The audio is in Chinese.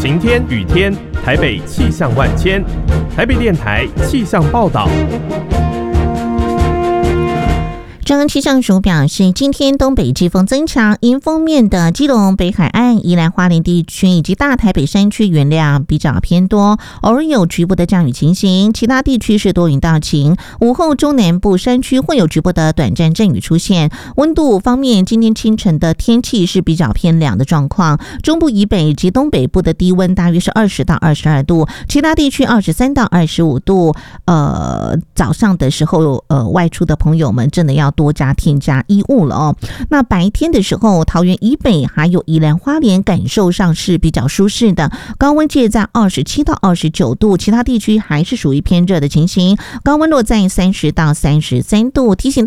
晴天、雨天，台北气象万千。台北电台气象报道。 中央气象署表示，今天东北季风增强，迎风面的基隆北海岸、宜兰花莲地区以及大台北山区云量比较偏多，偶尔有局部的降雨情形，其他地区是多云到晴。午后中南部山区会有局部的短暂阵雨出现。温度方面，今天清晨的天气是比较偏凉的状况，中部以北及东北部的低温大约是20到22度，其他地区23到25度。早上的时候外出的朋友们真的要多加添加衣物了哦。那白天的时候，桃园以北还有宜兰花莲感受上是比较舒适的，高温介在27到29度，其他地区还是属于偏热的情形，高温落在30到33度。提醒